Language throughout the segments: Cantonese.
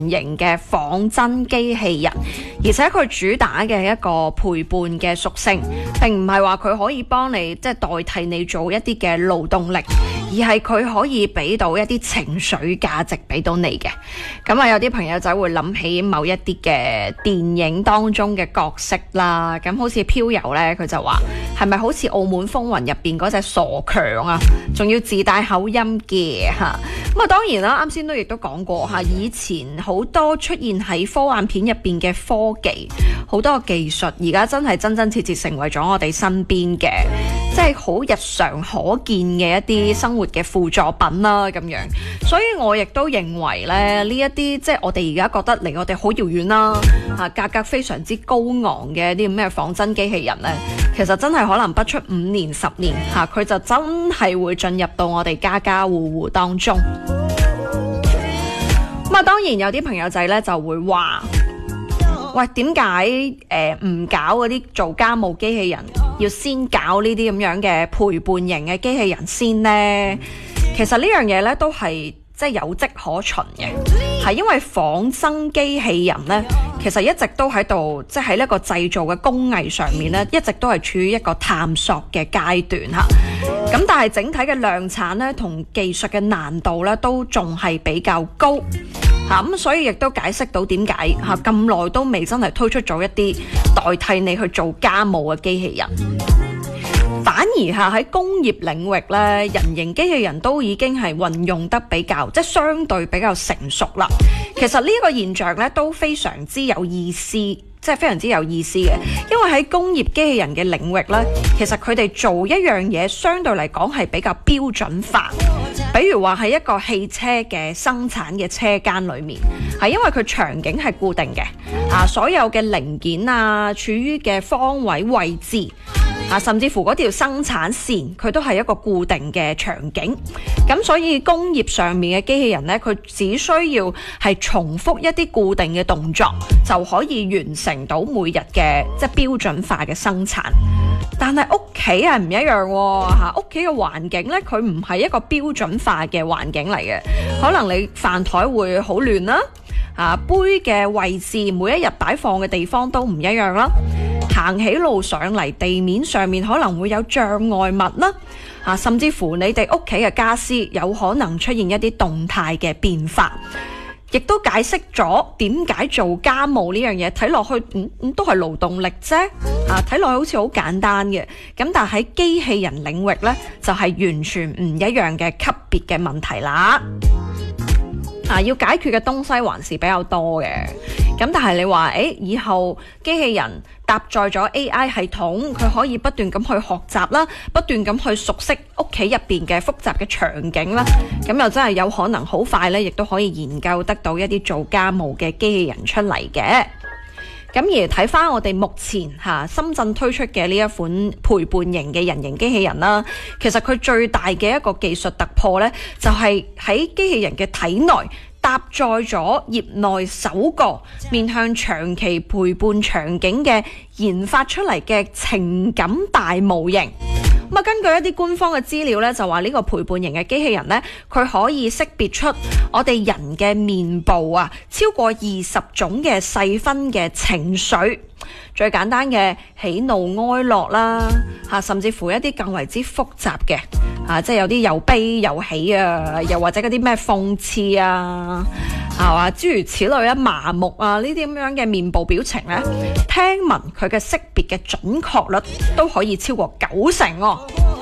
型嘅仿真機器人，而且佢主打嘅一個陪伴嘅屬性，並唔係話佢可以幫你即係代替你做一啲嘅勞動力，而係佢可以俾到一啲情緒價值俾到你嘅。咁啊，有啲朋友仔會諗起某一啲嘅電影當中嘅角色啦，咁好似飄遊呢，佢就話係咪好似澳門風雲入邊嗰隻傻強啊，仲要自帶口音嘅嚇。咁啊，當然啦，啱先都亦都講過嚇，以前好多出現喺科幻片入邊嘅科技，好多技術，而家真係真真切切成為咗我哋身邊嘅，即係好日常可見嘅一啲生活嘅輔助品啦咁樣。所以我亦都認為咧，呢一啲即係我哋而家覺得離我哋好遙遠啦，價格非常之高昂嘅一啲咩仿真機器人咧，其實真係可能不出5年10年佢就真係會進入到我哋家家戶戶當中。咁啊，當然有啲朋友仔咧就會話，喂，點解唔搞嗰啲做家務機器人，要先搞呢啲咁樣嘅陪伴型嘅機器人先呢？其實呢樣嘢咧都係即係有跡可循嘅，係因為仿真機器人咧，其實一直都喺度，即係喺呢個製造嘅工藝上面咧，一直都係處於一個探索嘅階段嚇。咁但係整體嘅量產咧，同技術嘅難度咧，都仲係比較高嚇。咁所以亦都解釋到點解嚇咁耐都未真係推出咗一啲代替你去做家務嘅機器人。反而喺工業領域咧，人形機器人都已經係運用得比較即係相對比較成熟啦。其實呢個現象咧都非常之有意思，即係非常之有意思嘅，因為喺工業機器人嘅領域咧，其實佢哋做一樣嘢相對嚟講係比較標準化。比如話係一個汽車嘅生產嘅車間裏面，係因為佢場景係固定嘅，所有嘅零件處於嘅方位位置。甚至乎嗰條生產線佢都係一個固定嘅場景，咁所以工業上面嘅機器人呢，佢只需要係重複一啲固定嘅動作，就可以完成到每日嘅即係標準化嘅生產。但係屋企係唔一樣喎，屋企嘅環境呢，佢唔係一個標準化嘅環境嚟嘅，可能你飯台會好亂啦，杯嘅位置每一日擺放嘅地方都唔一樣啦。行起路上嚟，地面上面可能會有障礙物啦，甚至乎你哋屋企嘅家私有可能出現一啲動態嘅變化，亦都解釋咗點解做家務呢樣嘢睇落去都係勞動力啫，睇落去好似好簡單嘅，咁但係喺機器人領域呢，就係完全唔一樣嘅級別嘅問題啦。要解決嘅東西還是比較多嘅，咁但係你話以後機器人搭載咗 AI 系統，佢可以不斷咁去學習啦，不斷咁去熟悉屋企入邊嘅複雜嘅場景啦，咁又真係有可能好快咧，亦都可以研究得到一啲做家務嘅機器人出嚟嘅。咁而睇翻我哋目前深圳推出嘅呢一款陪伴型嘅人形機器人啦，其實佢最大嘅一個技術突破呢，就係喺機器人嘅體內搭載咗業內首個面向長期陪伴場景嘅研發出嚟嘅情感大模型。根據一啲官方嘅資料咧，就話呢個陪伴型嘅機器人咧，佢可以識別出我哋人嘅面部超過20種嘅細分嘅情緒，最簡單嘅喜怒哀樂啦，甚至乎一啲更為之複雜嘅，即係有啲又悲又喜又或者嗰啲咩諷刺諸如此類麻木呢啲咁樣嘅面部表情咧，聽聞佢嘅識別嘅準確率都可以超過90%喎。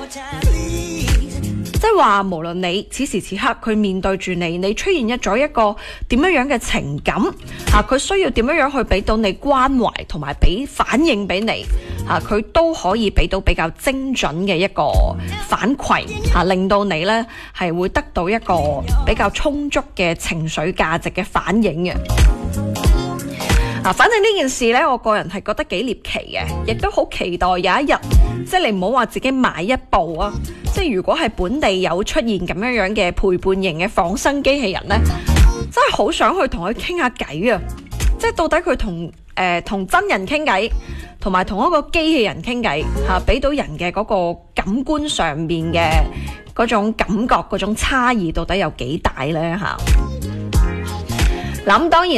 即係話無論你此時此刻佢面對住你出現咗一個點樣嘅情感佢需要點樣去俾到你關懷同埋俾反應俾你佢都可以俾到比較精準嘅一個反饋令到你呢係會得到一個比較充足嘅情緒價值嘅反應嘅。反正呢件事呢，我個人係覺得幾獵奇嘅，亦都好期待有一日，即係你唔好話自己買一部即係如果係本地有出現咁樣嘅陪伴型嘅仿生機器人呢，真係好想去同佢傾下偈即係到底佢同真人傾偈，同埋同一個機器人傾偈俾到人嘅嗰個感官上面嘅嗰種感覺，嗰種差異到底有幾大呢嗱，咁當然